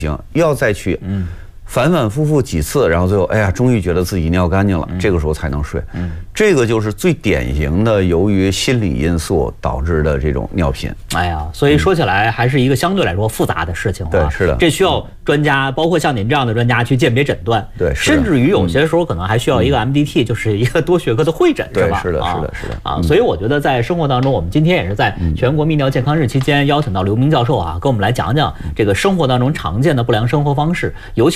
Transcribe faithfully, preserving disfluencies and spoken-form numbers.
行，要再去，嗯。 反反复复几次，然后最后，哎呀，终于觉得自己尿干净了，嗯、这个时候才能睡。嗯，这个就是最典型的由于心理因素导致的这种尿频。 哎呀，所以说起来还是一个相对来说复杂的事情、啊。 对，是的， 这需要专家，包括像您这样的专家去鉴别诊断。 对， 甚至于有些时候可能还需要一个 M D T，、嗯、就是一个多学科的会诊， 对是吧？ 是的， 啊、 是的，是的。 啊， 嗯、 所以我觉得在生活当中，我们今天也是在全国泌尿健康日期间邀请到刘明教授啊，跟我们来讲讲这个生活当中常见的不良生活方式，尤其。